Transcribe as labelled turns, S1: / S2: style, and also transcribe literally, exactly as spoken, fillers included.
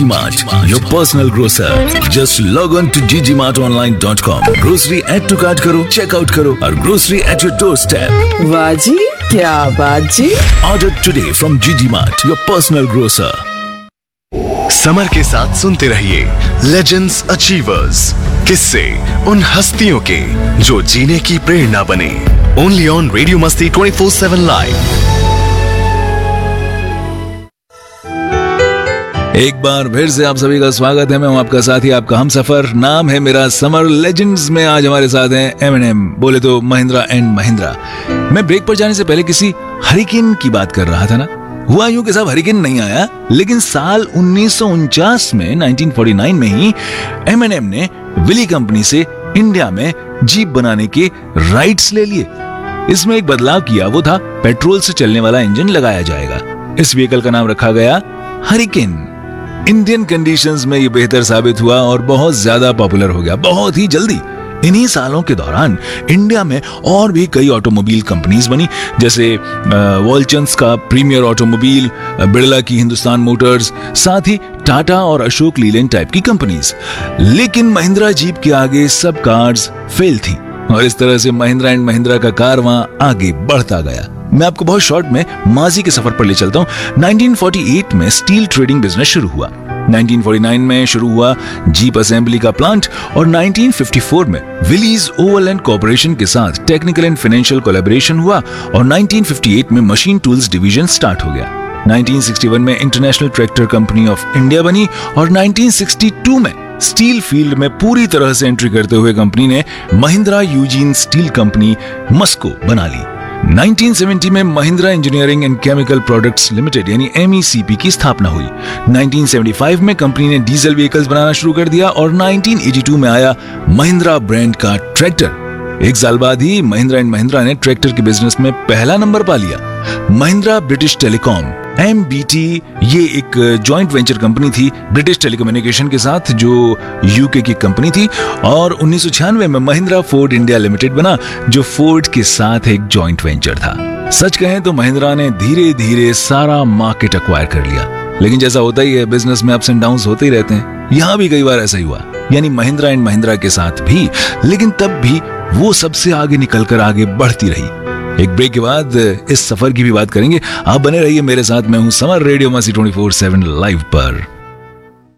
S1: Mart, your personal grocer. Just log on to g g mart online dot com. Grocery add to cart करो, check out करो और grocery at your doorstep.
S2: वाह जी, क्या बात जी।
S1: Order today from G G Mart, your personal grocer.
S3: Summer के साथ सुनते रहिए लेजेंड्स अचीवर्स, किस्से उन हस्तियों के जो जीने की प्रेरणा बने। ओनली ऑन रेडियो मस्ती ट्वेंटी फोर सेवन लाइव।
S1: एक बार फिर से आप सभी का स्वागत है। मैं हूं आपका साथी, आपका हमसफर। नाम है मेरा समर। लेजेंड्स में आज हमारे साथ हैं एम एंड एम, बोले तो महिंद्रा एंड महिंद्रा। मैं ब्रेक पर जाने से पहले किसी हरिकेन की बात कर रहा था ना। हुआ यूं कि साहब हरिकेन नहीं आया, लेकिन साल उन्नीस सौ उनचास में नाइनटीन फोर्टी नाइन में ही एम एंड एम ने विली कंपनी से इंडिया में जीप बनाने के राइट्स ले लिए। इसमें एक बदलाव किया, वो था पेट्रोल से चलने वाला इंजन लगाया जाएगा। इस व्हीकल का नाम रखा गया हरिकेन। इंडियन कंडीशंस में ये बेहतर साबित हुआ और बहुत ज्यादा पॉपुलर हो गया, बहुत ही जल्दी। इन्हीं सालों के दौरान इंडिया में और भी कई ऑटोमोबाइल कंपनीज बनी, जैसे वॉल्चंस का प्रीमियर ऑटोमोबाइल, बिरला की हिंदुस्तान मोटर्स, साथ ही टाटा और अशोक लीलैंड टाइप की कंपनीज। लेकिन महिंद्रा जीप के आगे सब कार्स फेल थी और इस तरह से महिंद्रा एंड महिंद्रा का कारवां आगे बढ़ता गया। मैं आपको बहुत शॉर्ट में माजी के सफर पर ले चलता हूं। नाइनटीन फोर्टी एट में स्टील ट्रेडिंग बिजनेस शुरू हुआ। नाइनटीन फोर्टी नाइन में शुरू हुआ जीप असेंबली का प्लांट और नाइनटीन फिफ्टी फोर में विलीज ओवल एंड कॉर्पोरेशन के साथ टेक्निकल एंड फाइनेंशियल कोलैबोरेशन हुआ और नाइनटीन फिफ्टी एट में मशीन टूल्स डिवीजन स्टार्ट हो गया। नाइनटीन सिक्सटी वन में international tractor company of India बनी और नाइनटीन सिक्सटी टू में स्टील फील्ड में पूरी तरह से एंट्री करते हुए कंपनी ने Mahindra Eugene steel company Moscow बना ली। नाइनटीन सेवेंटी में Mahindra engineering and chemical products limited यानी एम ई सी पी की स्थापना हुई। नाइनटीन सेवेंटी फाइव में कंपनी ने डीजल व्हीकल्स बनाना शुरू कर दिया और नाइनटीन एटी टू में आया महिंद्रा ब्रांड का ट्रैक्टर। एक साल बाद ही महिंद्रा एंड महिंद्रा ने ट्रैक्टर के बिजनेस में पहला नंबर पा लिया। Mahindra British telecom M B T ये एक जॉइंट वेंचर कंपनी थी ब्रिटिश टेलीकम्युनिकेशन के साथ, जो यूके की कंपनी थी। और उन्नीस सौ छियानवे में महिंद्रा फोर्ड इंडिया लिमिटेड बना, जो फोर्ड के साथ एक जॉइंट वेंचर था। सच कहें तो महिंद्रा ने धीरे धीरे सारा मार्केट एक्वायर कर लिया, लेकिन जैसा होता ही है बिजनेस में अप्स एंड डाउन्स होते ही रहते हैं। यहां भी कई बार ऐसा ही हुआ, यानी महिंद्रा एंड महिंद्रा के साथ भी, लेकिन तब भी वो सबसे आगे निकलकर आगे बढ़ती रही। एक ब्रेक के बाद इस सफर की भी बात करेंगे। आप बने रहिए मेरे साथ। मैं हूं समर, रेडियो मस्ती ट्वेंटी फोर सेवन लाइव पर।